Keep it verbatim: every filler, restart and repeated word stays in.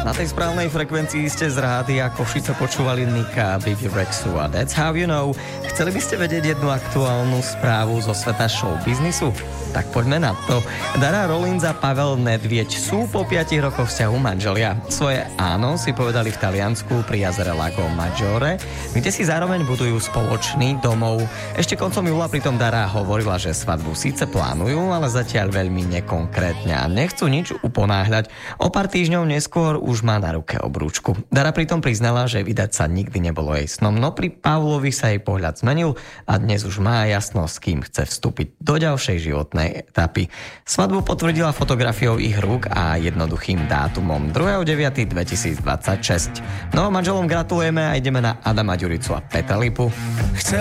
Na tej správnej frekvencii ste z rádia Košice počúvali Nika, Biggie Rexu a That's How You Know. Chceli by ste vedieť jednu aktuálnu správu zo sveta showbiznisu? Tak poďme na to. Dara Rollins a Pavel Nedvieď sú po piatich rokoch vzťahu manželia. Svoje áno si povedali v Taliansku pri jazere Lago Maggiore, kde si zároveň budujú spoločný domov. Ešte koncom júla pritom Dara hovorila, že svadbu síce plánujú, ale zatiaľ veľmi nekonkrétne a nechcú nič uponáhľať. O pár týždňov neskôr už má na ruke obrúčku. Dara pritom priznala, že vydať sa nikdy nebolo jej snom, no pri Pavlovi sa jej pohľad zmenil a dnes už má jasno, s kým chce vstúpiť do ďalšej životnej etapy. Svadbu potvrdila fotografiou ich rúk a jednoduchým dátumom druhého deviateho dvetisícdvadsaťšesť. No manželom gratulujeme a ideme na Adama Ďuricu a Petra Lipu.